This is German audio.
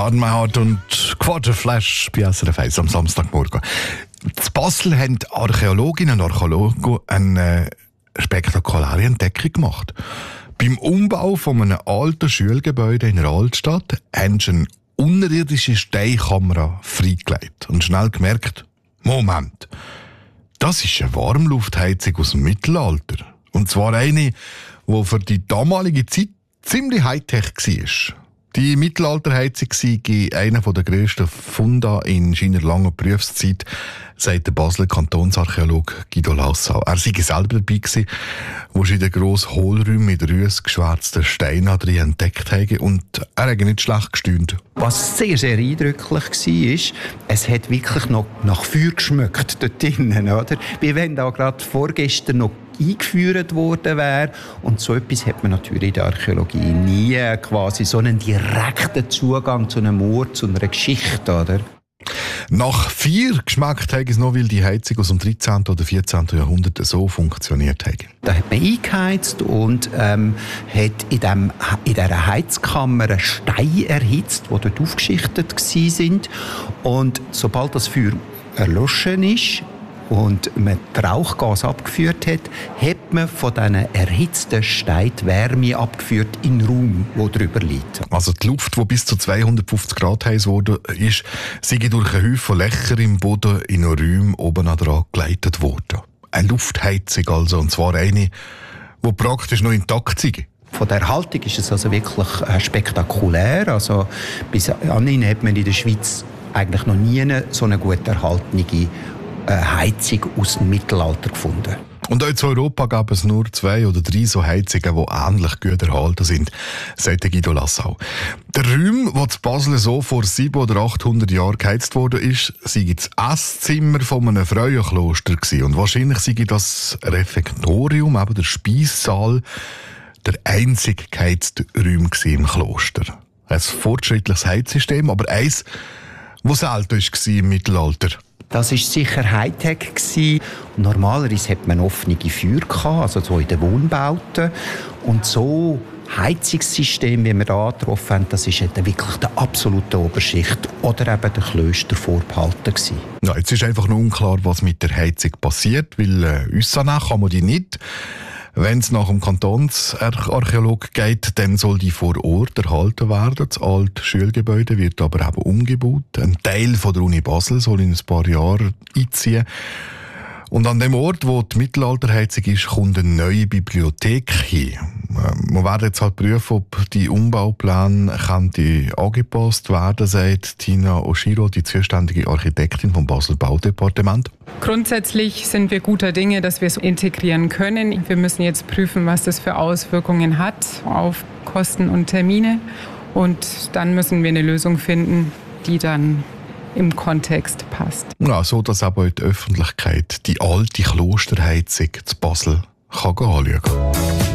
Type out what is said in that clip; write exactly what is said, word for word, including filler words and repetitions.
Stadtmauer und Quaderflash bei S R F eins am Samstagmorgen. In Basel haben Archäologinnen und Archäologen eine spektakuläre Entdeckung gemacht. Beim Umbau von einem alten Schulgebäude in einer Altstadt haben sie eine unterirdische Steinkamera freigelegt und schnell gemerkt, Moment, das ist eine Warmluftheizung aus dem Mittelalter. Und zwar eine, die für die damalige Zeit ziemlich Hightech war. Die Mittelalterheizung sei einer der grössten Funde in seiner langen Berufszeit, sagt der Basler Kantonsarchäologe Guido Lassau. Er sei selber dabei gewesen, wo sie den grossen Hohlräumen mit rüssgeschwärzten Steinen drin entdeckt haben, und er hat nicht schlecht gestaunt. Was sehr, sehr eindrücklich war, ist, es hat wirklich noch nach Feuer geschmeckt dort drinnen, oder? Wie wenn da gerade vorgestern noch eingeführt worden wäre. Und so etwas hat man natürlich in der Archäologie nie, quasi so einen direkten Zugang zu einem Ort, zu einer Geschichte, oder? Nach vier geschmeckt hat es noch, weil die Heizung aus dem dreizehnten oder vierzehnten Jahrhundert so funktioniert hat. Da hat man eingeheizt und ähm, hat in, dem, in dieser Heizkammer Steine erhitzt, die dort aufgeschichtet waren. Und sobald das Feuer erloschen ist und man die Rauchgas abgeführt hat, hat man von diesen erhitzten Steinen die Wärme abgeführt in den Raum, der drüber liegt. Also die Luft, die bis zu zweihundertfünfzig Grad heiß geworden ist, sei durch einen Haufen Löcher im Boden in einen Räumen oben dran geleitet worden. Eine Luftheizung also, und zwar eine, die praktisch noch intakt ist. Von der Erhaltung ist es also wirklich äh, spektakulär. Also bis anhin hat man in der Schweiz eigentlich noch nie eine so eine gut erhaltene Heizung aus dem Mittelalter gefunden. Und auch in Europa gab es nur zwei oder drei so Heizungen, die ähnlich gut erhalten sind, sagt Guido Lassau. Der Raum, wo zu Basel so vor siebenhundert oder achthundert Jahren geheizt worden ist, sei das Esszimmer von einem Frauenkloster gewesen. Und wahrscheinlich sei das Refektorium, eben der Speissaal, der einzige geheizte Raum im Kloster. Ein fortschrittliches Heizsystem, aber eins, das selten war im Mittelalter. Das war sicher Hightech. Normalerweise hat man offene Feuer gehabt, also so in den Wohnbauten. Und so Heizungssystem, wie wir hier getroffen haben, das war wirklich der absolute Oberschicht oder eben der Klöster vorbehalten gewesen. Ja, jetzt ist einfach noch unklar, was mit der Heizung passiert, weil äh, uns danach kann man die nicht. Wenn es nach dem Kantonsarchäolog geht, dann soll die vor Ort erhalten werden. Das alte Schulgebäude wird aber eben umgebaut. Ein Teil von der Uni Basel soll in ein paar Jahren einziehen. Und an dem Ort, wo die Mittelalterheizung ist, kommt eine neue Bibliothek hin. Wir werden jetzt halt prüfen, ob die Umbaupläne angepasst werden, sagt Tina Oshiro, die zuständige Architektin vom Basel Baudepartement. Grundsätzlich sind wir guter Dinge, dass wir es integrieren können. Wir müssen jetzt prüfen, was das für Auswirkungen hat auf Kosten und Termine. Und dann müssen wir eine Lösung finden, die dann im Kontext passt. Ja, so dass aber in der Öffentlichkeit die alte Klosterheizung zu Basel kann anschauen kann.